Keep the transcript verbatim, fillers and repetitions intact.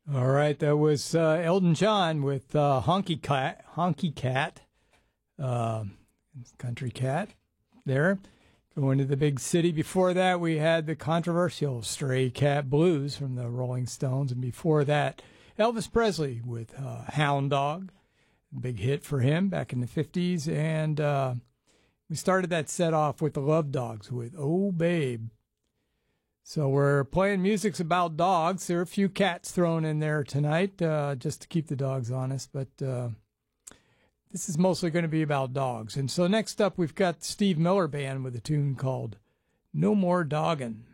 All right, that was uh, Elton John with uh, Honky Cat, Honky Cat, uh, Country Cat there. Going to the big city. Before that, we had the controversial Stray Cat Blues from the Rolling Stones. And before that, Elvis Presley with uh, Hound Dog. Big hit for him back in the fifties. And uh, we started that set off with the Love Dogs with Oh Babe. So we're playing music's about dogs. There are a few cats thrown in there tonight uh, just to keep the dogs honest. But uh, this is mostly going to be about dogs. And so next up, we've got Steve Miller Band with a tune called No More Doggin'.